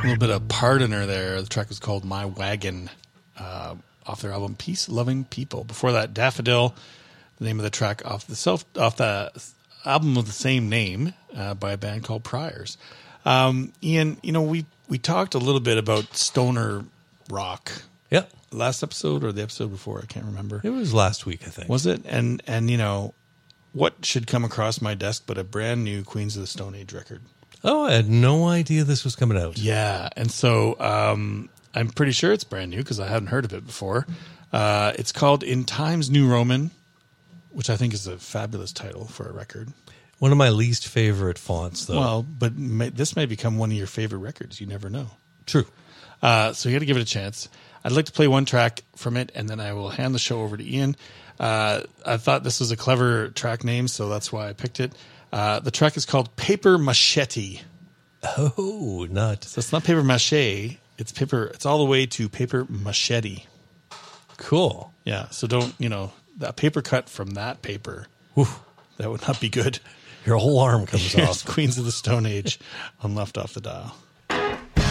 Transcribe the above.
little bit of Pardoner there. The track was called My Wagon, off their album Peace Loving People. Before that, Daffodil, the name of the track off the album of the same name, by a band called Priors. Ian, we talked a little bit about stoner rock. Yeah. Last episode or the episode before, I can't remember. It was last week, I think. Was it? And what should come across my desk but a brand new Queens of the Stone Age record? Oh, I had no idea this was coming out. Yeah, and so I'm pretty sure it's brand new because I hadn't heard of it before. It's called In Times New Roman, which I think is a fabulous title for a record. One of my least favorite fonts, though. Well, but this may become one of your favorite records. You never know. True. So you got to give it a chance. I'd like to play one track from it, and then I will hand the show over to Ian. I thought this was a clever track name, so that's why I picked it. The track is called Paper Machete. Oh, nuts. So it's not paper mache. It's paper. It's all the way to paper machete. Cool. Yeah. So don't, that paper cut from that paper. Oof. That would not be good. Your whole arm comes Here's off. Queens of the Stone Age on Left Off the Dial.